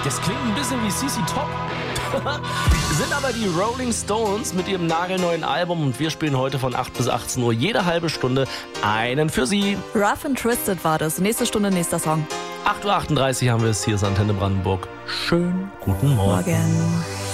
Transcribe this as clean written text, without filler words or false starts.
Das klingt ein bisschen wie CC Top. Sind aber die Rolling Stones mit ihrem nagelneuen Album und wir spielen heute von 8 bis 18 Uhr jede halbe Stunde einen für Sie. Rough and Twisted war das. Nächste Stunde, nächster Song. 8.38 Uhr haben wir es. Hier ist Antenne Brandenburg. Schönen guten Morgen. Morgen.